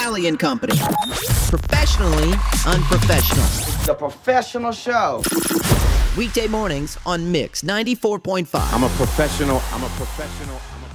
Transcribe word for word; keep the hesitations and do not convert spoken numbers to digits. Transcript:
Alley and Company. Professionally unprofessional. The professional show. Weekday mornings on Mix ninety-four point five. I'm a professional. I'm a professional. I'm a